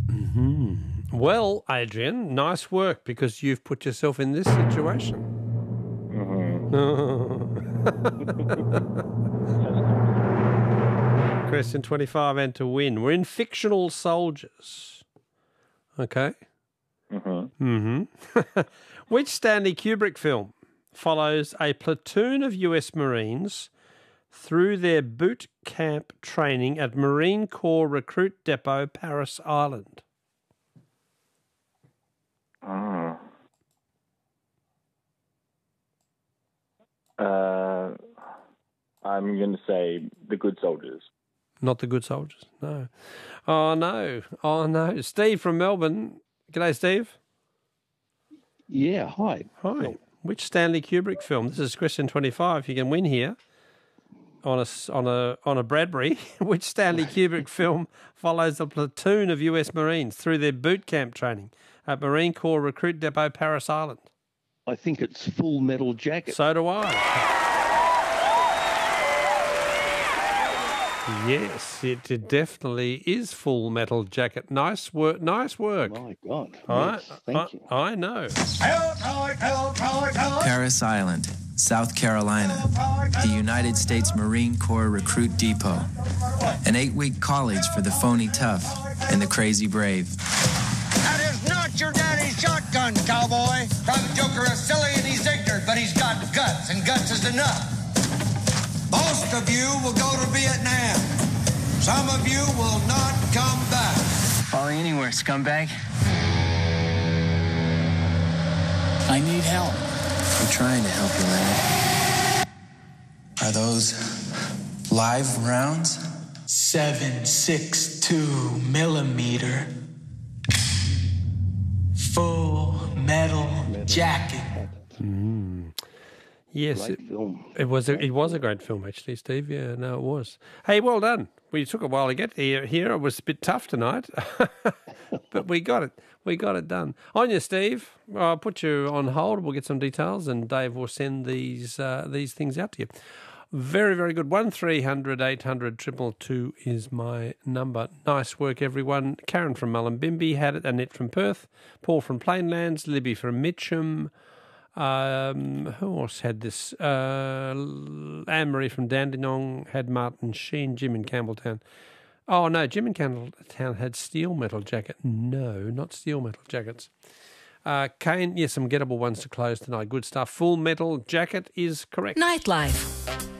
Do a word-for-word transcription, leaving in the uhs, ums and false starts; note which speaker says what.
Speaker 1: Mm-hmm. Well, Adrian, nice work because you've put yourself in this situation.
Speaker 2: Mm-hmm.
Speaker 1: Question twenty-five and to win. We're in fictional soldiers. Okay?
Speaker 2: Mm-hmm.
Speaker 1: Mm-hmm. Which Stanley Kubrick film follows a platoon of U S Marines through their boot camp training at Marine Corps Recruit Depot, Paris Island?
Speaker 2: Oh. Uh, I'm going to say The Good Soldiers.
Speaker 1: Not The Good Soldiers, no. Oh, no. Oh, no. Steve from Melbourne. G'day, Steve.
Speaker 3: Yeah, hi.
Speaker 1: Hi.
Speaker 3: Phil.
Speaker 1: Which Stanley Kubrick film? This is question twenty-five. You can win here on a, on a, on a Bradbury. Which Stanley Kubrick film follows a platoon of U S Marines through their boot camp training at Marine Corps Recruit Depot, Paris Island?
Speaker 3: I think it's Full Metal Jacket.
Speaker 1: So do I. Yes, it, it definitely is Full Metal Jacket. Nice work. Nice work.
Speaker 3: My God.
Speaker 1: I,
Speaker 3: Yes, thank
Speaker 1: I,
Speaker 3: you.
Speaker 1: I know.
Speaker 4: Paris Island, South Carolina, the United States Marine Corps Recruit Depot. An eight-week college for the phony tough and the crazy brave.
Speaker 5: That is not your daddy's shotgun, cowboy. Private Joker is silly and he's ignorant, but he's got guts, and guts is enough. Most of you will go to Vietnam. Some of you will not come back.
Speaker 4: Follow anywhere, scumbag.
Speaker 6: I need help.
Speaker 4: I'm trying to help you, Larry. Are those live rounds?
Speaker 6: seven six two millimeter. Full Metal Jacket.
Speaker 1: Mm. Yes,
Speaker 3: Great
Speaker 1: it,
Speaker 3: film.
Speaker 1: it was a, it was a great film, actually, Steve. Yeah, no, it was. Hey, well done. We took a while to get here. Here it was a bit tough tonight, but we got it. We got it done. On you, Steve. I'll put you on hold. We'll get some details, and Dave will send these uh, these things out to you. Very, very good. One three hundred eight hundred triple two is my number. Nice work, everyone. Karen from Mullumbimby had it. Annette from Perth. Paul from Plainlands. Libby from Mitcham. Um, who else had this? Uh, Anne-Marie from Dandenong had Martin Sheen. Jim in Campbelltown. Oh, no, Jim in Campbelltown had Steel Metal Jacket. No, not Steel Metal Jackets. Uh, Kane, yes, some gettable ones to close tonight. Good stuff. Full Metal Jacket is correct.
Speaker 7: Nightlife.